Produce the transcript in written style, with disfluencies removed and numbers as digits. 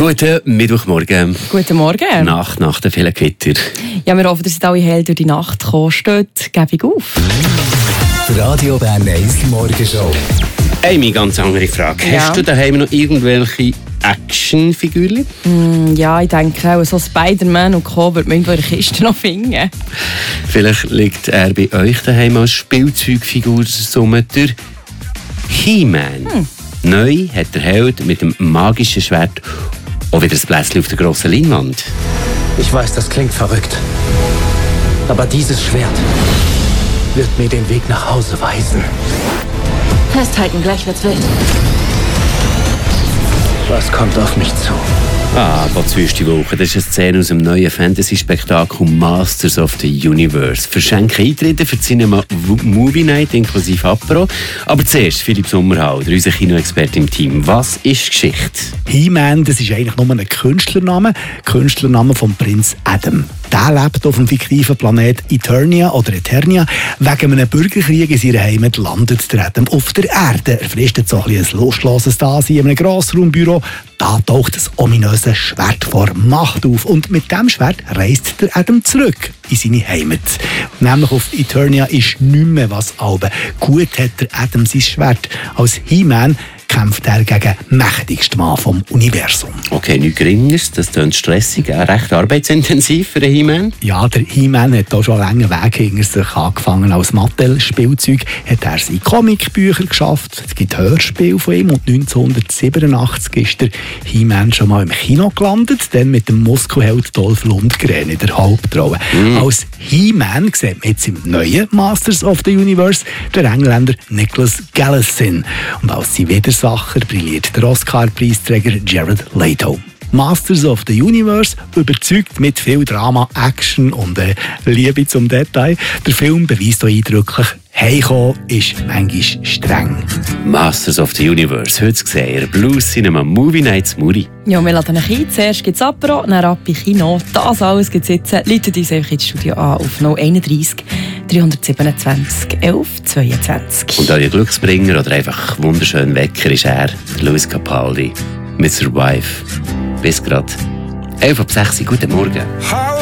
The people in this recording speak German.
Guten Mittwochmorgen. Guten Morgen. Nacht nach den vielen Gewitter. Ja, wir hoffen, ihr seid alle hell durch die Nacht gekommen. Steht, Gebung auf. Radio Bern 1 Morgenshow. Amy, ganz andere Frage. Ja. Hast du daheim noch irgendwelche Actionfigürchen? Ja, ich denke auch, so Spider-Man und Co. wird man irgendwo in der Kiste noch finden. Vielleicht liegt er bei euch daheim als Spielzeugfigur somit der He-Man. Neu hat der Held mit dem magischen Schwert auch wieder das Bläschen auf der grossen Leinwand. Ich weiß, das klingt verrückt. Aber dieses Schwert wird mir den Weg nach Hause weisen. Festhalten, gleich wird's wild. Was kommt auf mich zu? Ah, Botswüste Woche. Das ist eine Szene aus dem neuen Fantasy-Spektakel Masters of the Universe. Verschenke Eintritte für die Cinema Movie Night inklusive Apero. Aber zuerst Philipp Sommerhalder, unser Kinoexperte im Team. Was ist Geschichte? He-Man, das ist eigentlich nur ein Künstlername vom Prinz Adam. Der lebt auf dem fiktiven Planet Eternia. Wegen einem Bürgerkrieg in seiner Heimat landet der Adam auf der Erde. Er fristet so ein bisschen ein lostloses Dasein in einem Grossraumbüro. Da taucht das ominöse Schwert vor Macht auf. Und mit diesem Schwert reist der Adam zurück in seine Heimat. Nämlich auf Eternia ist nicht mehr was Albe. Gut hat der Adam sein Schwert. Als He-Man kämpft er gegen den mächtigsten Mann vom Universum. Okay, nichts Geringeres. Das klingt stressig, auch recht arbeitsintensiv für den He-Man. Ja, der He-Man hat auch schon einen langen Weg hinter sich. Angefangen als Mattel-Spielzeug hat er seine Comicbücher geschafft. Es gibt Hörspiele von ihm und 1987 ist der He-Man schon mal im Kino gelandet, dann mit dem Muskelheld Dolph Lundgren in der Hauptrolle. Als He-Man sieht man jetzt im neuen Masters of the Universe der Engländer Nicholas Galitzine. Und als sein Widersacher brilliert der Oscar-Preisträger Jared Leto. Masters of the Universe überzeugt mit viel Drama, Action und Liebe zum Detail. Der Film beweist auch eindrücklich, heimkommen ist manchmal streng. Masters of the Universe, heute gesehen, Blues Cinema Movie Nights Muri. Ja, wir laden euch ein. Zuerst gibt es Apero, dann ab in Kino. Das alles gibt es jetzt. Läutet uns einfach ins Studio an auf 031 327 11 22. Und euer Glücksbringer oder einfach wunderschön Wecker ist er, Luis Capaldi, mit Survive. Bis grad. 11 ab 6 Uhr, guten Morgen.